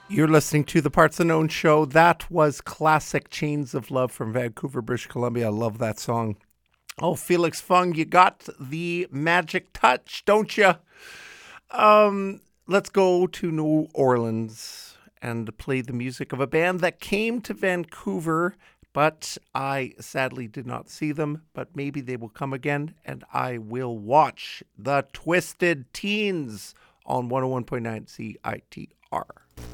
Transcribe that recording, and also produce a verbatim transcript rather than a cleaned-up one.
You're listening to the Parts Unknown show. That was classic Chains of Love from Vancouver, British Columbia. I love that song. Oh, Felix Fung, you got the magic touch, don't you? Um, let's go to New Orleans and play the music of a band that came to Vancouver, but I sadly did not see them. But maybe they will come again, and I will watch the Twisted Teens on one oh one point nine C I T R.